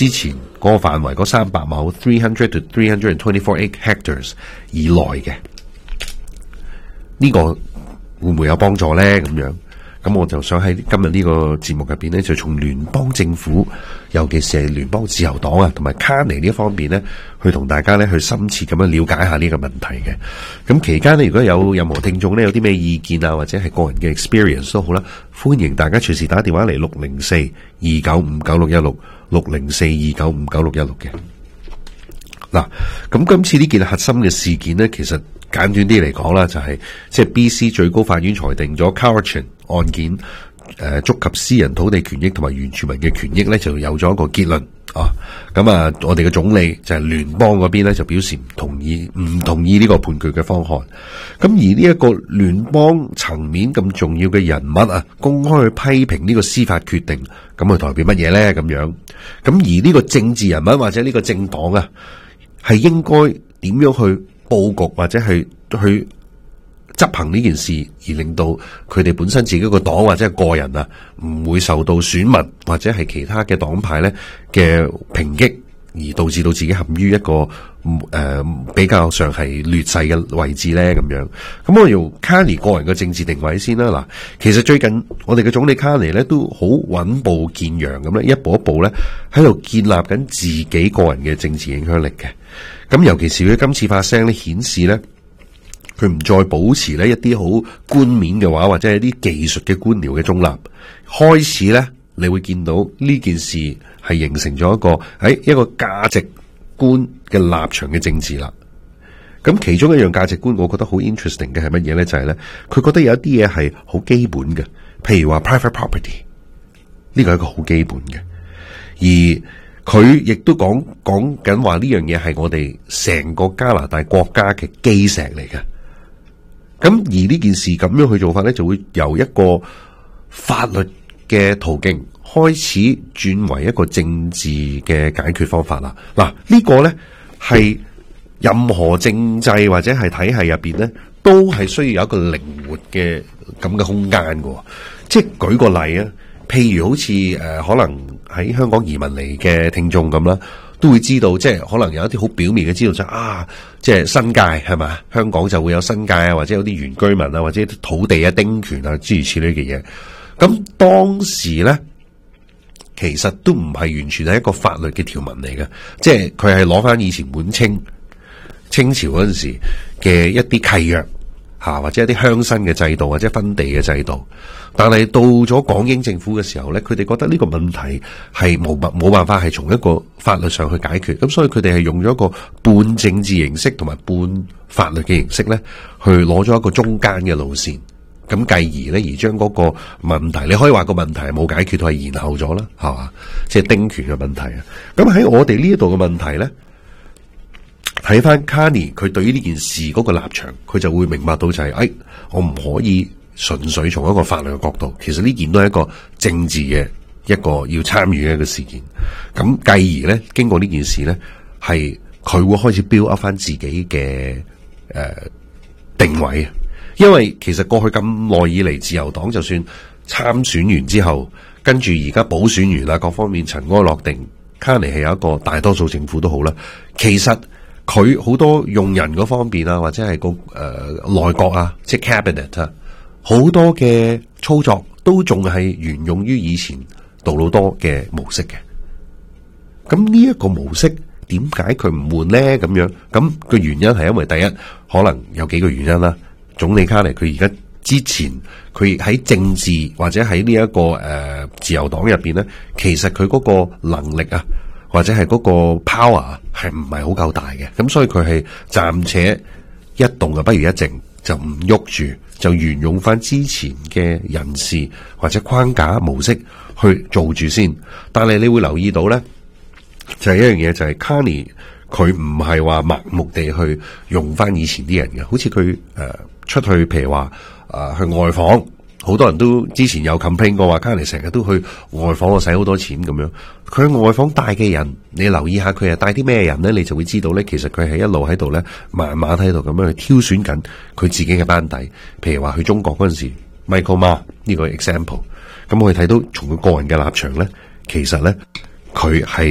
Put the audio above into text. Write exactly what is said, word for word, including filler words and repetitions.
之前嗰個範圍嗰三百畝 three hundred to three hundred twenty-four hectares 以內嘅，呢、這個會唔會有幫助咧？咁樣，咁我就想喺今日呢個節目入邊咧，就從聯邦政府，尤其是係聯邦自由黨啊，同埋卡尼呢一方面咧，去同大家咧去深切咁樣了解下呢個問題嘅。咁期間咧，如果有任何聽眾咧有啲咩意見啊，或者係個人嘅 experience 都好啦，歡迎大家隨時打電話嚟六零四二九五九六一六六零四二九五九六一六嘅。嗱，咁今次呢件核心嘅事件呢，其實簡短啲嚟講啦，就係即係 B C 最高法院裁定咗 Cowichan 案件誒觸及私人土地權益同埋原住民嘅權益咧，就有咗一個結論啊。咁啊，我哋嘅總理就係聯邦嗰邊咧，就表示唔同意，唔同意呢個判決嘅方案。咁而呢一個聯邦層面咁重要嘅人物啊，公開去批評呢個司法決定，咁佢代表乜嘢咧？咁樣，咁而呢個政治人物或者呢個政黨啊，係應該點樣去佈局或者係去執行呢件事，而令到佢哋本身自己個黨或者係個人啊，唔會受到選民或者係其他嘅黨派咧嘅抨擊，而導致到自己陷於一個誒、呃、比較上係劣勢嘅位置咧咁樣。咁我用卡尼個人嘅政治定位先啦。嗱，其實最近我哋嘅總理卡尼咧都好穩步見揚咁咧，一步一步咧喺度建立緊自己個人嘅政治影響力嘅。咁尤其是佢今次發聲咧，顯示咧佢唔再保持咧一啲好冠冕嘅話，或者係啲技術嘅官僚嘅中立。開始咧，你會見到呢件事係形成咗一個喺一個價值觀嘅立場嘅政治啦。咁其中一樣價值觀，我覺得好 interesting 嘅係乜嘢咧？就係咧，佢覺得有一啲嘢係好基本嘅，譬如話 private property， 呢個係一個好基本嘅，而佢亦都講講緊話呢樣嘢係我哋成個加拿大國家嘅基石嚟嘅。咁而呢件事咁樣去做法咧，就會由一個法律嘅途徑開始轉為一個政治嘅解決方法啦。嗱，呢個咧係任何政制或者係體系入邊咧，都係需要有一個靈活嘅咁嘅空間嘅。即係舉個例啊，譬如好似誒、呃、可能喺香港移民嚟嘅聽眾咁啦，都會知道，即係可能有一啲好表面嘅知道就係、啊，即係新界係嘛，香港就會有新界啊，或者有啲原居民啊，或者土地啊、丁權啊諸如此類嘅嘢。咁當時咧，其實都唔係完全係一個法律嘅條文嚟嘅，即係佢係攞翻以前滿清清朝嗰陣時嘅一啲契約吓，或者一啲鄉紳嘅制度或者分地嘅制度。但係到咗港英政府嘅時候咧，佢哋覺得呢個問題係冇辦冇辦法係從一個法律上去解決，咁所以佢哋係用咗一個半政治形式同埋半法律嘅形式咧，去攞咗一個中間嘅路線，咁繼而咧而將嗰個問題，你可以話個問題係冇解決，都係延後咗啦，係嘛？即係丁權嘅問題啊。咁喺我哋呢一度嘅問題咧，睇翻卡尼佢對於呢件事嗰個立場，佢就會明白到就係、是，哎，我唔可以純粹從一個法律嘅角度，其實呢件都係一個政治嘅一個要參與嘅一個事件。咁繼而咧，經過呢件事咧，係佢會開始 build up 翻自己嘅誒、呃、定位。因為其實過去咁耐以嚟，自由黨就算參選完之後，跟住而家補選完啦，各方面塵埃落定，卡尼係有一個大多數政府都好啦。其實佢好多用人嗰方面啊，或者係個誒、呃、內閣啊，即係 cabinet 啊。好多嘅操作都仲係沿用於以前杜魯多嘅模式嘅，咁呢一個模式點解佢唔換咧？咁樣咁個原因係因為第一，可能有幾個原因啦。總理卡尼佢而家之前佢喺政治或者喺呢一個誒、呃、自由黨入邊咧，其實佢嗰個能力啊，或者係嗰個 power 係唔係好夠大嘅，咁所以佢係暫且一動啊不如一靜，就唔喐住，就沿用翻之前嘅人事或者框架模式去做住先。但係你會留意到咧，就係、是、一樣嘢，就係卡尼佢唔係話盲目地去用翻以前啲人嘅，好似佢誒出去，譬如話誒、呃、去外訪，好多人都之前有 complain 過話卡尼成日都去外訪，我使好多錢咁樣。佢外訪帶嘅人，你留意下佢係帶啲咩人咧，你就會知道咧，其實佢係一路喺度咧，慢慢喺度咁樣去挑選緊佢自己嘅班底。譬如話去中國嗰陣時 ，Michael Ma 呢個 example，咁我哋睇到從佢個人嘅立場咧，其實咧佢係